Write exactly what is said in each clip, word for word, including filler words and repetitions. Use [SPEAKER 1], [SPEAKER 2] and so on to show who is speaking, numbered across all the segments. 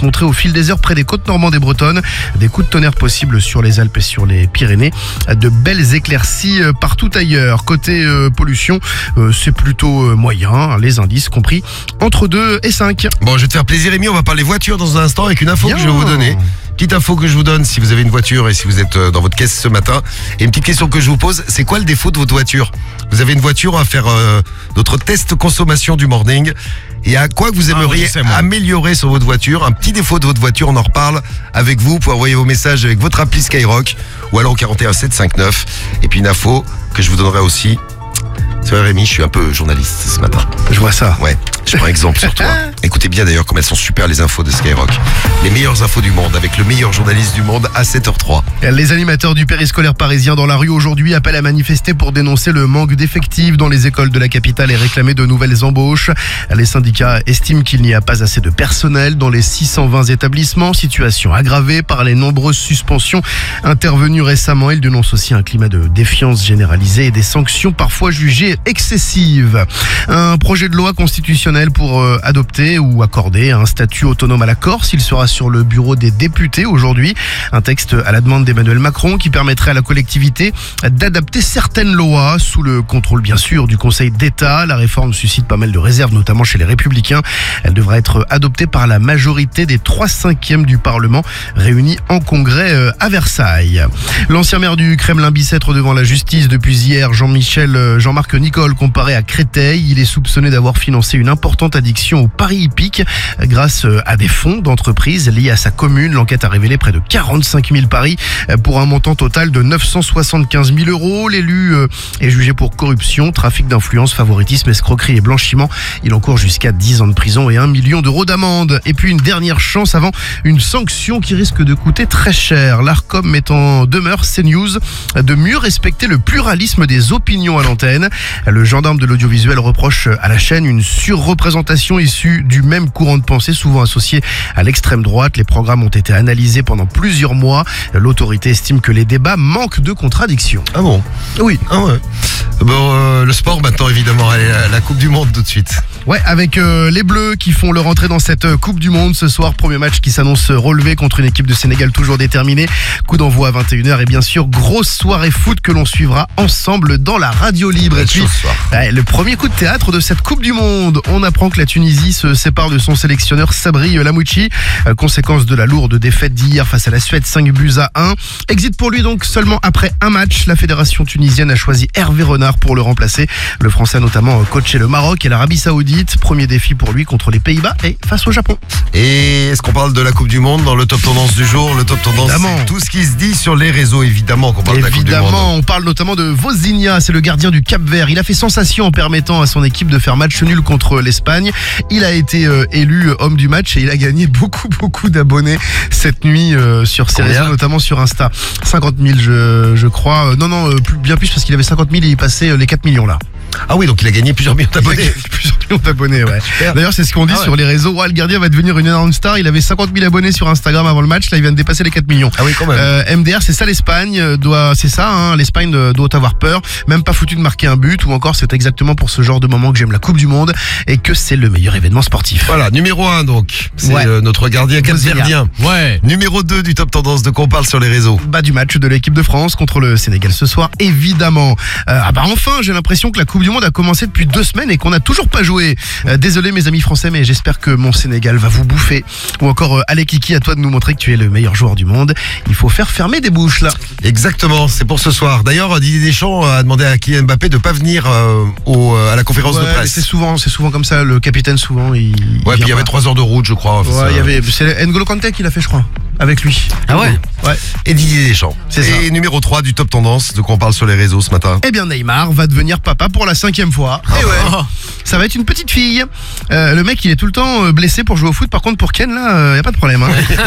[SPEAKER 1] escomptées au fil des heures près des côtes normandes et bretonnes. Des coups de tonnerre possibles sur les Alpes et sur les Pyrénées. De belles éclaircies partout ailleurs. Côté euh, pollution, euh, c'est plutôt euh, moyen, les indices compris entre deux et cinq.
[SPEAKER 2] Bon, je vais te faire plaisir, Rémi, on va parler voiture dans un instant avec une info
[SPEAKER 1] Bien.
[SPEAKER 2] que je vais vous donner. Petite info que je vous donne si vous avez une voiture et si vous êtes dans votre caisse ce matin. Et une petite question que je vous pose, c'est quoi le défaut de votre voiture? Vous avez une voiture, on va faire euh, notre test consommation du morning. Et à quoi que vous aimeriez
[SPEAKER 3] Ah, oui,
[SPEAKER 2] améliorer sur votre voiture? Un petit défaut de votre voiture, on en reparle avec vous. Vous pouvez envoyer vos messages avec votre appli Skyrock ou alors au quarante et un sept cent cinquante-neuf. Et puis une info que je vous donnerai aussi. C'est vrai, Rémi, je suis un peu journaliste ce matin.
[SPEAKER 1] Je vois ça.
[SPEAKER 2] Ouais, je prends exemple sur toi. Écoutez bien d'ailleurs comme elles sont super les infos de Skyrock. Les meilleures infos du monde avec le meilleur journaliste du monde à sept heures trois.
[SPEAKER 1] Les animateurs du périscolaire parisien dans la rue aujourd'hui appellent à manifester pour dénoncer le manque d'effectifs dans les écoles de la capitale et réclamer de nouvelles embauches. Les syndicats estiment qu'il n'y a pas assez de personnel dans les six cent vingt établissements, situation aggravée par les nombreuses suspensions intervenues récemment. Ils dénoncent aussi un climat de défiance généralisée et des sanctions parfois jugées excessives. Un projet de loi constitutionnel pour euh, adopter ou accorder un statut autonome à la Corse. Il sera sur le bureau des députés aujourd'hui. Un texte à la demande d'Emmanuel Macron qui permettrait à la collectivité d'adapter certaines lois sous le contrôle bien sûr du Conseil d'État. La réforme suscite pas mal de réserves, notamment chez les Républicains. Elle devra être adoptée par la majorité des trois cinquièmes du Parlement réunis en congrès euh, à Versailles. L'ancien maire du Kremlin Bicêtre devant la justice depuis hier, Jean-Michel, euh, Jean-Marc Nicole, comparé à Créteil. Il est soupçonné d'avoir financé une importante addiction au pari hippique grâce à des fonds d'entreprise liés à sa commune. L'enquête a révélé près de quarante-cinq mille paris pour un montant total de neuf cent soixante-quinze mille euros. L'élu est jugé pour corruption, trafic d'influence, favoritisme, escroquerie et blanchiment. Il encourt jusqu'à dix ans de prison et un million d'euros d'amende. Et puis une dernière chance avant une sanction qui risque de coûter très cher. L'Arcom met en demeure CNews de mieux respecter le pluralisme des opinions à l'antenne. Le gendarme de l'audiovisuel reproche à la chaîne une surreprésentation issue du même courant de pensée, souvent associé à l'extrême droite. Les programmes ont été analysés pendant plusieurs mois. L'autorité estime que les débats manquent de contradictions.
[SPEAKER 2] Ah bon?
[SPEAKER 1] Oui.
[SPEAKER 2] Ah ouais. Bon, euh, le sport maintenant évidemment, allez, la, la Coupe du Monde tout de suite.
[SPEAKER 1] Ouais, avec euh, les Bleus qui font leur entrée dans cette euh, Coupe du Monde ce soir. Premier match qui s'annonce relevé contre une équipe de Sénégal toujours déterminée. Coup d'envoi à vingt et une heures et bien sûr, grosse soirée foot que l'on suivra ensemble dans la radio libre. Et puis, ouais, le premier coup de théâtre de cette Coupe du Monde. On apprend que la Tunisie se sépare de son sélectionneur Sabri Lamouchi. Euh, conséquence de la lourde défaite d'hier face à la Suède, cinq buts à un. Exit pour lui donc seulement après un match. La fédération tunisienne a choisi Hervé Renard pour le remplacer. Le Français a notamment coaché le Maroc et l'Arabie Saoudite. Premier défi pour lui contre les Pays-Bas et face au Japon.
[SPEAKER 2] Et est-ce qu'on parle de la Coupe du Monde dans le top tendance du jour? Le top tendance,
[SPEAKER 1] évidemment,
[SPEAKER 2] c'est tout ce qui se dit sur les réseaux, évidemment qu'on parle
[SPEAKER 1] évidemment,
[SPEAKER 2] de la Coupe du Monde.
[SPEAKER 1] On parle notamment de Vozinha, c'est le gardien du Cap-Vert. Il a fait sensation en permettant à son équipe de faire match nul contre l'Espagne. Il a été euh, élu homme du match et il a gagné beaucoup beaucoup d'abonnés cette nuit euh, sur ses
[SPEAKER 2] Combien?
[SPEAKER 1] réseaux, notamment sur Insta. cinquante mille je, je crois. Euh, non, non, euh, plus, bien plus parce qu'il avait cinquante mille et il passait euh, les quatre millions là.
[SPEAKER 2] Ah oui, donc il a gagné plusieurs millions d'abonnés.
[SPEAKER 1] Plusieurs millions d'abonnés, ouais.
[SPEAKER 2] Super.
[SPEAKER 1] D'ailleurs, c'est ce qu'on dit
[SPEAKER 2] Ah ouais.
[SPEAKER 1] sur les réseaux. Ouais, le gardien va devenir une énorme star. Il avait cinquante mille abonnés sur Instagram avant le match. Là, il vient de dépasser les quatre millions.
[SPEAKER 2] Ah oui, quand même.
[SPEAKER 1] Euh, M D R, c'est ça l'Espagne. euh, Doit, c'est ça, hein, l'Espagne euh, doit avoir peur. Même pas foutu de marquer un but. Ou encore, c'est exactement pour ce genre de moment que j'aime la Coupe du Monde et que c'est le meilleur événement sportif.
[SPEAKER 2] Voilà, numéro un donc. C'est
[SPEAKER 1] Ouais.
[SPEAKER 2] euh, notre gardien
[SPEAKER 1] Vozinha.
[SPEAKER 2] capverdien.
[SPEAKER 3] Ouais.
[SPEAKER 2] Numéro deux du top tendance de quoi on parle sur les réseaux.
[SPEAKER 1] Bas du match de l'équipe de France contre le Sénégal ce soir, évidemment. Euh, ah bah enfin, j'ai l'impression que la Coupe du Monde a commencé depuis deux semaines et qu'on n'a toujours pas joué. Euh, désolé mes amis français, mais j'espère que mon Sénégal va vous bouffer. Ou encore, euh, allez Kiki, à toi de nous montrer que tu es le meilleur joueur du monde. Il faut faire fermer des bouches là.
[SPEAKER 2] Exactement, c'est pour ce soir. D'ailleurs, Didier Deschamps a demandé à Kylian Mbappé de pas venir euh, au, à la conférence
[SPEAKER 1] Ouais,
[SPEAKER 2] de
[SPEAKER 1] mais
[SPEAKER 2] presse.
[SPEAKER 1] c'est souvent, c'est souvent comme ça. Le capitaine souvent, il.
[SPEAKER 2] Ouais,
[SPEAKER 1] il
[SPEAKER 2] puis il y
[SPEAKER 1] vient
[SPEAKER 2] avait
[SPEAKER 1] pas.
[SPEAKER 2] trois heures de route, je crois.
[SPEAKER 1] Ouais,
[SPEAKER 2] Ça-
[SPEAKER 1] il y avait. C'est N'Golo Kanté qui l'a fait, je crois, avec lui.
[SPEAKER 3] Ah ouais.
[SPEAKER 1] Ouais.
[SPEAKER 2] Et Didier Deschamps.
[SPEAKER 1] C'est ça.
[SPEAKER 2] Et numéro trois du top tendance de quoi on parle sur les réseaux ce matin.
[SPEAKER 1] Eh bien, Neymar va devenir papa pour la cinquième fois. Et ouais.
[SPEAKER 3] Oh.
[SPEAKER 1] Ça va être une petite fille. Euh, le mec, il est tout le temps euh, blessé pour jouer au foot. Par contre, pour Ken, là, il euh, n'y a pas de problème. Hein.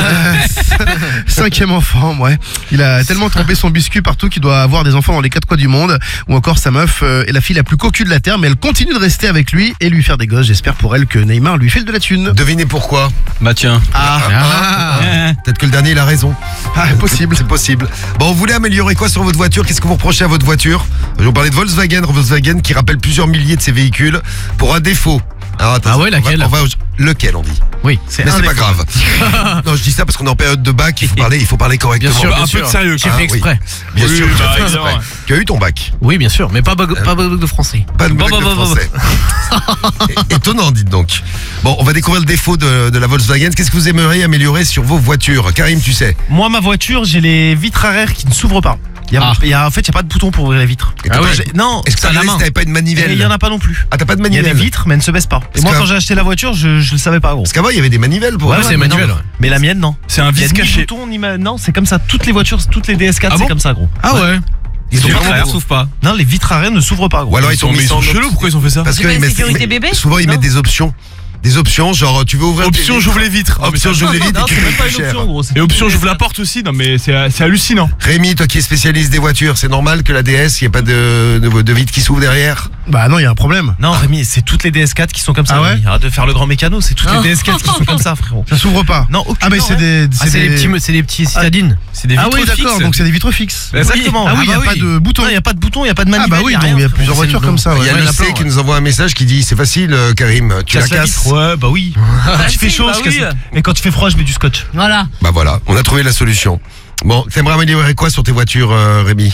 [SPEAKER 1] Euh, Cinquième enfant, ouais. Il a tellement trempé son biscuit partout qu'il doit avoir des enfants dans les quatre coins du monde. Ou encore, sa meuf euh, est la fille la plus cocu de la Terre, mais elle continue de rester avec lui et lui faire des gosses. J'espère pour elle que Neymar lui file de la thune.
[SPEAKER 2] Devinez pourquoi.
[SPEAKER 3] Bah tiens.
[SPEAKER 1] Ah,
[SPEAKER 3] Ah.
[SPEAKER 2] Peut-être que le dernier il a raison.
[SPEAKER 1] ah, possible.
[SPEAKER 2] C'est possible. Bon, vous voulez améliorer quoi sur votre voiture? Qu'est-ce que vous reprochez à votre voiture? Je vais vous parler de Volkswagen. Volkswagen qui rappelle plusieurs milliers de ses véhicules pour un défaut. Alors, attends,
[SPEAKER 3] Ah ouais, laquelle
[SPEAKER 2] on va, on va au- Lequel on dit?
[SPEAKER 3] Oui, c'est
[SPEAKER 2] Mais
[SPEAKER 3] un
[SPEAKER 2] c'est
[SPEAKER 3] des
[SPEAKER 2] pas
[SPEAKER 3] fois.
[SPEAKER 2] grave. Non, je dis ça parce qu'on est en période de bac, il faut parler, il faut parler correctement.
[SPEAKER 3] Bien sûr,
[SPEAKER 4] Un
[SPEAKER 3] bien
[SPEAKER 4] peu
[SPEAKER 3] sûr.
[SPEAKER 4] de sérieux,
[SPEAKER 3] J'ai
[SPEAKER 4] quoi.
[SPEAKER 3] fait
[SPEAKER 2] Ah, oui.
[SPEAKER 3] exprès.
[SPEAKER 2] Bien
[SPEAKER 4] Oui,
[SPEAKER 2] sûr,
[SPEAKER 4] bah,
[SPEAKER 2] tu as fait
[SPEAKER 4] évidemment.
[SPEAKER 2] exprès. Tu as eu ton bac.
[SPEAKER 3] Oui, bien sûr, mais pas bug, pas bug de français.
[SPEAKER 2] Pas de
[SPEAKER 3] Bon,
[SPEAKER 2] bac
[SPEAKER 3] bon,
[SPEAKER 2] de
[SPEAKER 3] bon, bon,
[SPEAKER 2] français. É- Étonnant, dites donc. Bon, on va découvrir le défaut de, de la Volkswagen. Qu'est-ce que vous aimeriez améliorer sur vos voitures? Karim, tu sais.
[SPEAKER 5] Moi, ma voiture, j'ai les vitres arrière qui ne s'ouvrent pas. Il y a,
[SPEAKER 3] Ah.
[SPEAKER 5] il y a- en fait, il n'y a pas de bouton pour ouvrir les vitres.
[SPEAKER 2] Et
[SPEAKER 3] Ah
[SPEAKER 2] t'as
[SPEAKER 3] ouais.
[SPEAKER 2] pas-
[SPEAKER 5] J'ai- Non,
[SPEAKER 2] Est-ce que
[SPEAKER 3] c'est à
[SPEAKER 2] t'as
[SPEAKER 3] la
[SPEAKER 2] regardé
[SPEAKER 3] main.
[SPEAKER 2] si t'avais pas une
[SPEAKER 5] et
[SPEAKER 2] manivelle?
[SPEAKER 5] il n'y en a pas non plus.
[SPEAKER 2] Ah, t'as pas de
[SPEAKER 5] Il y a
[SPEAKER 2] manivelle?
[SPEAKER 5] des vitres, mais elles ne se baissent pas. Et
[SPEAKER 2] Est-ce
[SPEAKER 5] moi,
[SPEAKER 2] que-
[SPEAKER 5] quand j'ai acheté la voiture, je ne le savais pas, gros.
[SPEAKER 2] Parce qu'avant, il y avait des manivelles pour.
[SPEAKER 3] Ouais,
[SPEAKER 5] Ouais,
[SPEAKER 3] c'est
[SPEAKER 5] mais
[SPEAKER 3] manuel.
[SPEAKER 5] non.
[SPEAKER 3] ouais.
[SPEAKER 5] Mais la mienne, non.
[SPEAKER 4] C'est un
[SPEAKER 5] Il y a
[SPEAKER 4] vis
[SPEAKER 5] ni
[SPEAKER 4] caché.
[SPEAKER 5] bouton, ni ma- Non, c'est comme ça. Toutes les voitures, toutes les D S quatre,
[SPEAKER 4] Ah
[SPEAKER 5] c'est
[SPEAKER 4] bon
[SPEAKER 5] comme ça, gros.
[SPEAKER 3] Ah ouais.
[SPEAKER 2] Ils sont
[SPEAKER 4] Les
[SPEAKER 2] vraiment
[SPEAKER 4] vitres
[SPEAKER 2] gros.
[SPEAKER 4] s'ouvrent pas.
[SPEAKER 5] Non, les vitres arrière ne s'ouvrent pas, gros.
[SPEAKER 2] Ou alors ils
[SPEAKER 4] Ils
[SPEAKER 2] sont
[SPEAKER 4] sont, mais
[SPEAKER 2] mis
[SPEAKER 4] ils sont
[SPEAKER 2] en
[SPEAKER 4] chelous, pourquoi ils ont fait ça?
[SPEAKER 2] Parce
[SPEAKER 6] C'est
[SPEAKER 2] que
[SPEAKER 6] pas
[SPEAKER 2] ils
[SPEAKER 6] une
[SPEAKER 2] mettent-
[SPEAKER 6] sécurité
[SPEAKER 2] mais-
[SPEAKER 6] bébé
[SPEAKER 2] souvent ils
[SPEAKER 6] Non.
[SPEAKER 2] mettent des options. Des options, genre tu veux ouvrir tes
[SPEAKER 4] Option,
[SPEAKER 2] vitres.
[SPEAKER 4] j'ouvre les vitres. Ah, mais
[SPEAKER 2] Option,
[SPEAKER 4] ça-
[SPEAKER 2] j'ouvre les vitres
[SPEAKER 5] Non,
[SPEAKER 2] et tu
[SPEAKER 5] c'est
[SPEAKER 2] payes
[SPEAKER 5] même pas
[SPEAKER 2] plus
[SPEAKER 5] une
[SPEAKER 2] cher.
[SPEAKER 5] option, gros. c'est
[SPEAKER 4] Et option,
[SPEAKER 5] toutes les
[SPEAKER 4] j'ouvre la
[SPEAKER 5] D S quatre.
[SPEAKER 4] porte aussi. Non, mais c'est c'est hallucinant.
[SPEAKER 2] Rémi, toi qui es spécialiste des voitures, c'est normal que la D S, il n'y ait pas de, de, de vitre qui s'ouvre derrière?
[SPEAKER 1] Bah non, il y a un problème.
[SPEAKER 5] Non, Rémi, c'est toutes les D S quatre qui sont comme ça.
[SPEAKER 1] Ah ouais
[SPEAKER 5] Rémi. Arrête de faire le grand mécano, c'est toutes les D S quatre qui sont comme ça, frérot.
[SPEAKER 1] Ça s'ouvre pas.
[SPEAKER 5] Non, aucune.
[SPEAKER 1] Ah mais c'est des,
[SPEAKER 3] Ah, c'est des petits, c'est des petits citadines.
[SPEAKER 5] C'est des
[SPEAKER 1] Ah
[SPEAKER 5] vitres
[SPEAKER 1] oui, d'accord.
[SPEAKER 5] fixes.
[SPEAKER 1] Donc c'est des vitres fixes.
[SPEAKER 5] Exactement.
[SPEAKER 1] Ah oui, il y a
[SPEAKER 5] bah
[SPEAKER 1] pas de bouton.
[SPEAKER 5] Non, il n'y a pas de bouton, il n'y a pas de
[SPEAKER 1] Ah
[SPEAKER 5] manivelle.
[SPEAKER 1] bah oui,
[SPEAKER 5] y a
[SPEAKER 1] donc
[SPEAKER 5] rien,
[SPEAKER 1] il y a
[SPEAKER 5] frérot.
[SPEAKER 1] plusieurs voitures comme ça.
[SPEAKER 2] Il
[SPEAKER 1] ouais.
[SPEAKER 2] y a
[SPEAKER 1] Ouais,
[SPEAKER 2] le
[SPEAKER 1] en
[SPEAKER 2] C
[SPEAKER 1] plein,
[SPEAKER 2] qui
[SPEAKER 1] ouais.
[SPEAKER 2] nous envoie un message qui dit c'est facile, euh, Karim, tu la
[SPEAKER 5] Casse la
[SPEAKER 2] casses.
[SPEAKER 5] vitre. Ouais, bah oui. Quand il fait
[SPEAKER 6] si,
[SPEAKER 5] chaud,
[SPEAKER 6] bah
[SPEAKER 5] je
[SPEAKER 6] oui.
[SPEAKER 5] casse. Mais quand il fait froid, je mets du scotch.
[SPEAKER 6] Voilà.
[SPEAKER 2] Bah voilà, on a trouvé la solution. Bon, t'aimerais améliorer quoi sur tes voitures, euh, Rémi?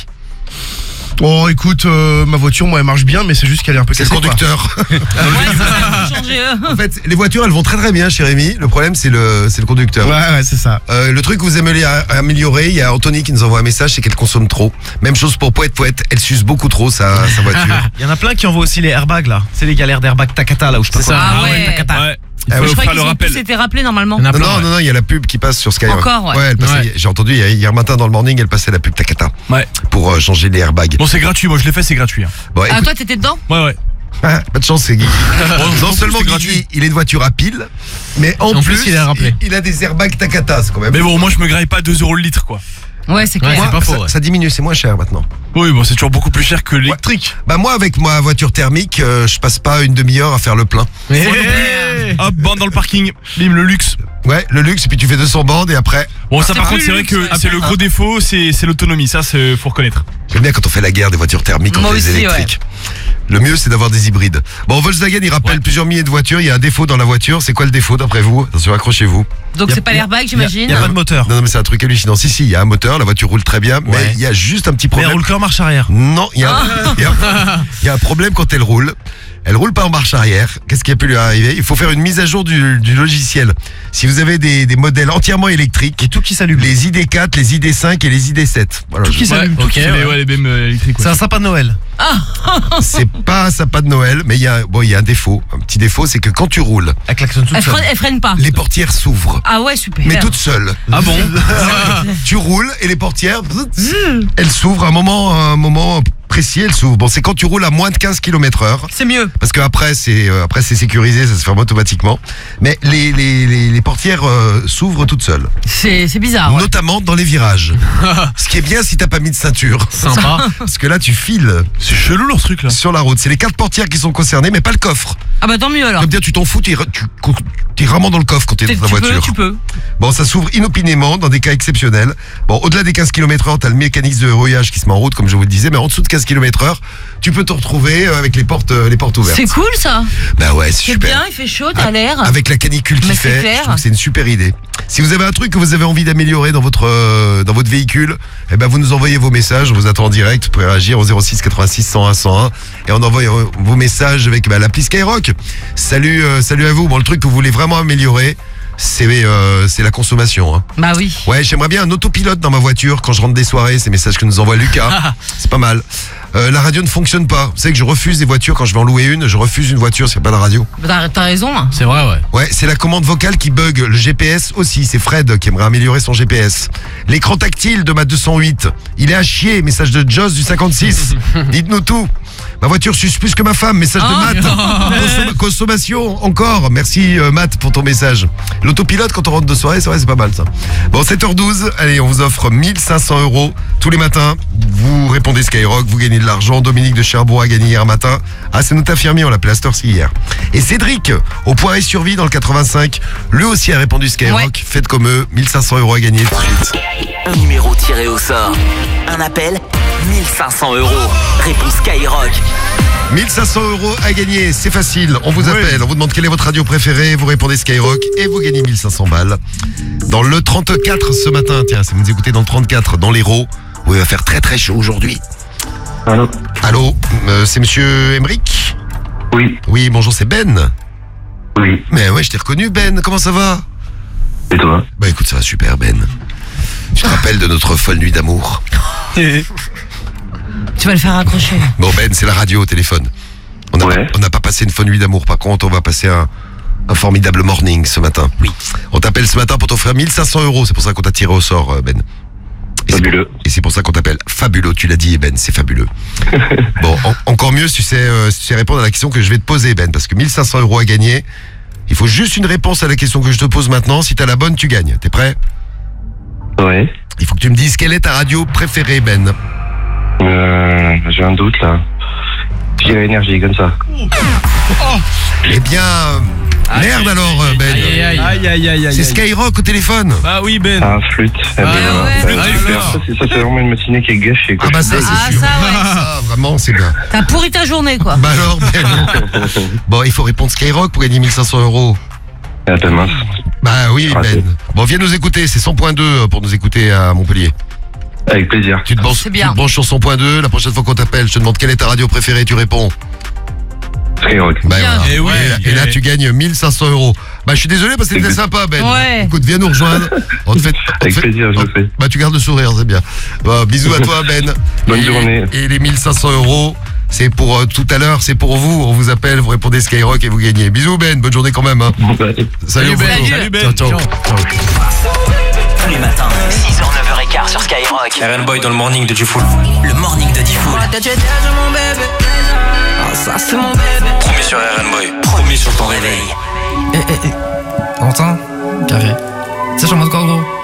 [SPEAKER 1] Oh écoute, euh, ma voiture, moi elle marche bien, mais c'est juste qu'elle est un peu
[SPEAKER 2] C'est le
[SPEAKER 1] cassée, quoi.
[SPEAKER 2] conducteur.
[SPEAKER 6] Ouais, c'est ça, faut changer. euh.
[SPEAKER 2] En fait, les voitures, elles vont très très bien chez Rémi. Le problème, c'est le, c'est le conducteur.
[SPEAKER 1] Ouais, ouais, c'est ça.
[SPEAKER 2] Euh, le truc que vous aimeriez a- améliorer, il y a Anthony qui nous envoie un message, c'est qu'elle consomme trop. Même chose pour Poète Poète, elle suce beaucoup trop sa, sa voiture.
[SPEAKER 5] Il y en a plein qui envoient aussi les airbags là. C'est les galères d'airbag Takata là où je sais pas
[SPEAKER 3] C'est
[SPEAKER 5] quoi.
[SPEAKER 3] ça.
[SPEAKER 6] Ah ouais.
[SPEAKER 5] Takata.
[SPEAKER 4] Ouais. Il
[SPEAKER 2] Ah
[SPEAKER 4] faut
[SPEAKER 2] ouais,
[SPEAKER 6] Je crois
[SPEAKER 4] faire
[SPEAKER 6] qu'ils
[SPEAKER 4] le
[SPEAKER 6] ont
[SPEAKER 4] rappel.
[SPEAKER 6] tous été rappelés normalement.
[SPEAKER 3] Il y en a
[SPEAKER 2] Non,
[SPEAKER 3] plein,
[SPEAKER 2] non,
[SPEAKER 3] ouais.
[SPEAKER 2] non, non, il y a la pub qui passe sur Skyrock.
[SPEAKER 6] Encore, ouais.
[SPEAKER 2] elle passait-
[SPEAKER 3] Ouais.
[SPEAKER 2] j'ai entendu hier, hier matin dans le morning, elle passait la pub Takata
[SPEAKER 4] Ouais.
[SPEAKER 2] pour euh, changer les airbags.
[SPEAKER 4] Bon, c'est gratuit. Moi, je l'ai fait, c'est gratuit. hein.
[SPEAKER 2] Bon,
[SPEAKER 6] Ah,
[SPEAKER 2] écoute,
[SPEAKER 6] toi, t'étais dedans
[SPEAKER 4] Ouais, ouais.
[SPEAKER 2] ah, pas de chance, c'est Guy. non
[SPEAKER 4] non,
[SPEAKER 2] seulement
[SPEAKER 4] c'est
[SPEAKER 2] Guy,
[SPEAKER 4] gratuit.
[SPEAKER 2] il est de voiture à pile, mais en,
[SPEAKER 3] En plus, il a rappelé.
[SPEAKER 2] il, il a des airbags Takata, c'est quand même.
[SPEAKER 4] Mais bon, moi, je me graille pas deux euros le litre, quoi.
[SPEAKER 6] Ouais, c'est
[SPEAKER 3] Ouais,
[SPEAKER 6] clair.
[SPEAKER 3] c'est pas faux.
[SPEAKER 2] ça,
[SPEAKER 3] ouais.
[SPEAKER 2] ça diminue, c'est moins cher maintenant.
[SPEAKER 4] Oui, bon, c'est toujours beaucoup plus cher que l'électrique.
[SPEAKER 2] Bah moi, avec ma voiture thermique, euh, je passe pas une demi-heure à faire le plein.
[SPEAKER 3] Mais-
[SPEAKER 4] Hop, bande dans le parking. Bim, le luxe.
[SPEAKER 2] Ouais, le luxe, et puis tu fais deux cents bandes et après.
[SPEAKER 4] Bon, ça,
[SPEAKER 6] C'est
[SPEAKER 4] par
[SPEAKER 6] plus
[SPEAKER 4] contre, c'est vrai
[SPEAKER 6] luxe,
[SPEAKER 4] que
[SPEAKER 6] ouais.
[SPEAKER 4] c'est le gros défaut, c'est c'est l'autonomie. Ça, c'est faut reconnaître.
[SPEAKER 2] J'aime bien quand on fait la guerre des voitures thermiques contre
[SPEAKER 6] Moi
[SPEAKER 2] les
[SPEAKER 6] aussi,
[SPEAKER 2] électriques. Le mieux, c'est d'avoir des hybrides. Bon, Volkswagen, il rappelle
[SPEAKER 4] Ouais.
[SPEAKER 2] plusieurs milliers de voitures. Il y a un défaut dans la voiture. C'est quoi le défaut d'après vous? Attention, accrochez-vous.
[SPEAKER 6] Donc
[SPEAKER 5] Y a-
[SPEAKER 6] c'est pas
[SPEAKER 5] y a-
[SPEAKER 6] l'airbag,
[SPEAKER 5] Il
[SPEAKER 6] j'imagine.
[SPEAKER 5] n'y a pas de moteur.
[SPEAKER 2] Non, non, mais c'est un truc hallucinant. Si, si, il y a un moteur, la voiture roule très bien, mais
[SPEAKER 5] Ouais.
[SPEAKER 2] il y a juste un petit
[SPEAKER 5] Mais
[SPEAKER 2] problème.
[SPEAKER 5] elle roule que en marche arrière.
[SPEAKER 2] Non, il y, a un- il y a un- il y a un problème quand elle roule. Elle roule pas en marche arrière. Qu'est-ce qui a pu lui arriver? Il faut faire une mise à jour du, du logiciel. Si vous avez des, des modèles entièrement électriques,
[SPEAKER 5] Et tout qui s'allume.
[SPEAKER 2] les I D quatre, les I D cinq et les I D sept. Voilà,
[SPEAKER 5] Tout
[SPEAKER 2] je-
[SPEAKER 5] qui s'allume.
[SPEAKER 3] Ouais, ok,
[SPEAKER 4] C'est les,
[SPEAKER 3] ouais.
[SPEAKER 4] ouais, les B M euh, électriques. ouais.
[SPEAKER 5] C'est un sapin de Noël.
[SPEAKER 2] C'est pas un sapin de Noël, mais il y a, bon, il y a un défaut. Un petit défaut, c'est que quand tu roules,
[SPEAKER 5] Elle klaxonne toute
[SPEAKER 6] Elle
[SPEAKER 5] seule.
[SPEAKER 6] freine, elle freine pas.
[SPEAKER 2] les portières s'ouvrent.
[SPEAKER 6] Ah ouais, super.
[SPEAKER 2] Mais toutes seules.
[SPEAKER 4] Ah bon?
[SPEAKER 2] Tu roules et les portières, elles s'ouvrent à un moment, à un moment précis, elles s'ouvrent. Bon, c'est quand tu roules à moins de quinze kilomètres heure.
[SPEAKER 6] C'est mieux.
[SPEAKER 2] Parce qu'après, c'est euh, après c'est sécurisé, ça se ferme automatiquement. Mais les, les, les, les portières euh, s'ouvrent toutes seules.
[SPEAKER 6] C'est c'est bizarre. Ouais.
[SPEAKER 2] Notamment dans les virages. Ce qui est bien si t'as pas mis de ceinture.
[SPEAKER 3] Sympa.
[SPEAKER 2] Parce que là, tu files
[SPEAKER 4] C'est chelou leur truc là.
[SPEAKER 2] sur la route. C'est les quatre portières qui sont concernées, mais pas le coffre.
[SPEAKER 6] Ah bah tant mieux alors.
[SPEAKER 2] Comme dire, tu t'en fous, t'es tu, t'es vraiment dans le coffre quand t'es
[SPEAKER 6] Tu
[SPEAKER 2] dans ta
[SPEAKER 6] tu peux,
[SPEAKER 2] voiture.
[SPEAKER 6] tu peux.
[SPEAKER 2] Bon, ça s'ouvre inopinément dans des cas exceptionnels. Bon, au-delà des quinze kilomètres heure, t'as le mécanisme de verrouillage qui se met en route, comme je vous le disais, mais en dessous de quinze kilomètres heure, tu peux te retrouver euh, avec les portes, euh, les portes ouvertes.
[SPEAKER 6] C'est cool ça.
[SPEAKER 2] Bah ouais, c'est
[SPEAKER 6] C'est
[SPEAKER 2] super.
[SPEAKER 6] bien, il fait chaud, t'as l'air.
[SPEAKER 2] Avec la canicule qui
[SPEAKER 6] Mais c'est
[SPEAKER 2] fait,
[SPEAKER 6] clair.
[SPEAKER 2] je trouve que c'est une super idée. Si vous avez un truc que vous avez envie d'améliorer dans votre euh, dans votre véhicule, eh ben vous nous envoyez vos messages, on vous attend en direct. Vous pouvez réagir au zéro six quatre-vingt-six cent un cent un et on envoie euh, vos messages avec bah, l'appli Skyrock. Salut, euh, salut à vous. Bon, le truc que vous voulez vraiment améliorer, c'est euh, c'est la consommation. Hein.
[SPEAKER 6] Bah oui.
[SPEAKER 2] Ouais, j'aimerais bien un autopilote dans ma voiture quand je rentre des soirées. Ces messages que nous envoie Lucas, c'est pas mal. Euh, la radio ne fonctionne pas. Vous savez que je refuse des voitures quand je vais en louer une. Je refuse une voiture s'il n'y a pas de radio.
[SPEAKER 6] Bah, T'as t'as raison. hein.
[SPEAKER 3] C'est vrai, ouais.
[SPEAKER 2] Ouais, c'est la commande vocale qui bug. Le G P S aussi. C'est Fred qui aimerait améliorer son G P S. L'écran tactile de ma deux cent huit. Il est à chier. Message de Joss du cinquante-six. Dites-nous tout. Ma voiture suce plus que ma femme. Message de
[SPEAKER 6] Ah.
[SPEAKER 2] Matt. Consom- consommation encore. Merci euh, Matt pour ton message. L'autopilote quand on rentre de soirée, c'est vrai, c'est pas mal ça. Bon, sept heures douze. Allez, on vous offre mille cinq cents euros tous les matins. Vous répondez Skyrock, vous gagnez de l'argent. Dominique de Cherbourg a gagné hier matin. Ah, c'est notre infirmier, on l'appelait à cette heure-ci hier. Et Cédric, au Poiré Survie dans le quatre-vingt-cinq, lui aussi a répondu Skyrock.
[SPEAKER 6] Ouais.
[SPEAKER 2] Faites comme eux, mille cinq cents euros à gagner tout de suite.
[SPEAKER 7] Un numéro tiré au sort. Un appel, mille cinq cents euros. Réponse Skyrock.
[SPEAKER 2] mille cinq cents euros à gagner, c'est facile. On vous appelle, on vous demande quelle est votre radio préférée, vous répondez Skyrock et vous gagnez mille cinq cents balles. Dans le trente-quatre ce matin, tiens, si vous nous écoutez dans le trente-quatre, dans l'Hérault, où il va faire très très chaud aujourd'hui.
[SPEAKER 8] Allô.
[SPEAKER 2] Allô, euh, c'est monsieur Emeric ?
[SPEAKER 8] Oui.
[SPEAKER 2] Oui, bonjour, c'est Ben.
[SPEAKER 8] Oui.
[SPEAKER 2] Mais ouais, je t'ai reconnu Ben, comment ça va ?
[SPEAKER 8] Et toi ?
[SPEAKER 2] Bah écoute, ça va super Ben. Tu te rappelles de notre folle nuit d'amour ?
[SPEAKER 6] Tu vas le faire accrocher.
[SPEAKER 2] Bon Ben, c'est la radio au téléphone. On n'a
[SPEAKER 8] Ouais.
[SPEAKER 2] pas, on n'a pas passé une folle nuit d'amour, par contre, on va passer un, un formidable morning ce matin. Oui. On t'appelle ce matin pour t'offrir mille cinq cents euros, c'est pour ça qu'on t'a tiré au sort euh, Ben. Et c'est
[SPEAKER 8] Fabuleux.
[SPEAKER 2] pour- Et c'est pour ça qu'on t'appelle fabuleux, tu l'as dit Ben, c'est fabuleux. Bon, en- encore mieux si tu sais, euh, si tu sais répondre à la question que je vais te poser Ben, parce que mille cinq cents euros à gagner, il faut juste une réponse à la question que je te pose maintenant, si t'as la bonne tu gagnes. T'es prêt ?
[SPEAKER 8] Ouais.
[SPEAKER 2] Il faut que tu me dises quelle est ta radio préférée Ben.
[SPEAKER 8] Euh, j'ai un doute là. J'ai énergie comme ça.
[SPEAKER 2] Eh bien, euh, merde alors euh, Ben.
[SPEAKER 3] Aïe, aïe, aïe.
[SPEAKER 4] Aïe, aïe, aïe, aïe.
[SPEAKER 2] C'est Skyrock au téléphone.
[SPEAKER 4] Ah oui, Ben.
[SPEAKER 8] Ah, flûte. Eh ben,
[SPEAKER 6] Ah,
[SPEAKER 8] voilà.
[SPEAKER 6] ouais.
[SPEAKER 8] Bah,
[SPEAKER 4] Ah,
[SPEAKER 8] super.
[SPEAKER 4] alors.
[SPEAKER 8] Ça, c'est, ça, c'est vraiment une matinée qui est gâchée. Quoi.
[SPEAKER 2] Ah bah ça
[SPEAKER 8] Je suis
[SPEAKER 6] Ah,
[SPEAKER 2] c'est sûr.
[SPEAKER 6] ça, ouais.
[SPEAKER 2] Ah, vraiment c'est bien.
[SPEAKER 6] T'as pourri ta journée, quoi.
[SPEAKER 2] Bah alors Ben. Bon, il faut répondre Skyrock pour gagner mille cinq cents euros.
[SPEAKER 8] Ah, ben mince.
[SPEAKER 2] Bah oui
[SPEAKER 8] Raté.
[SPEAKER 2] Ben. Bon, viens nous écouter, c'est cent point deux pour nous écouter à Montpellier.
[SPEAKER 8] Avec plaisir.
[SPEAKER 2] Tu te, branches,
[SPEAKER 6] C'est
[SPEAKER 2] tu
[SPEAKER 6] bien.
[SPEAKER 2] te branches sur cent point deux, la prochaine fois qu'on t'appelle, je te demande quelle est ta radio préférée, tu réponds.
[SPEAKER 8] Skyrock.
[SPEAKER 2] Bah
[SPEAKER 6] Bien.
[SPEAKER 2] voilà.
[SPEAKER 4] Eh ouais,
[SPEAKER 2] et, et là
[SPEAKER 4] eh.
[SPEAKER 2] tu gagnes mille cinq cents euros. Bah je suis désolé parce que c'était sympa Ben.
[SPEAKER 6] Ouais.
[SPEAKER 2] Écoute, viens nous rejoindre. On te fait, on te
[SPEAKER 8] Avec
[SPEAKER 2] fait-
[SPEAKER 8] plaisir, je
[SPEAKER 2] on-
[SPEAKER 8] le fais.
[SPEAKER 2] Bah tu gardes le sourire, c'est bien. Bah, bisous à toi Ben.
[SPEAKER 8] Bonne
[SPEAKER 2] Et-
[SPEAKER 8] journée.
[SPEAKER 2] Et les mille cinq cents euros, c'est pour euh, tout à l'heure, c'est pour vous. On vous appelle, vous répondez Skyrock et vous gagnez. Bisous Ben, bonne journée quand même. Hein.
[SPEAKER 8] Ouais.
[SPEAKER 2] Salut,
[SPEAKER 3] Salut, Ben.
[SPEAKER 2] Bruno.
[SPEAKER 4] Salut, Ben.
[SPEAKER 2] Ciao, ciao.
[SPEAKER 7] Tous les matins, six heures, neuf heures quinze sur Skyrock.
[SPEAKER 9] Aaron Boy dans le morning de Dufoul.
[SPEAKER 7] Le morning de Diffoul.
[SPEAKER 9] Promis sur Aaron Boy. Promis sur ton réveil.
[SPEAKER 7] Réveil.
[SPEAKER 10] T'entends? Carré. Ça, je en mode quoi, gros?